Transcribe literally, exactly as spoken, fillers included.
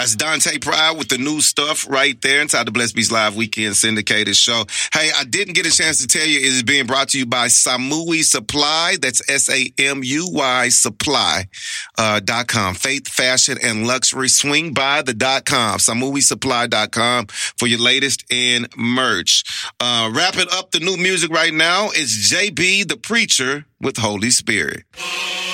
That's Dante Pride with the new stuff right there inside the Blessed Beats Live Weekend Syndicated Show. Hey, I didn't get a chance to tell you it is being brought to you by Samui Supply. That's S A M U Y Supply uh, dot com. Faith, fashion, and luxury. Swing by the dot com. Samui Supply dot com for your latest in merch. Uh, wrapping up the new music right now is J B the Preacher with Holy Spirit.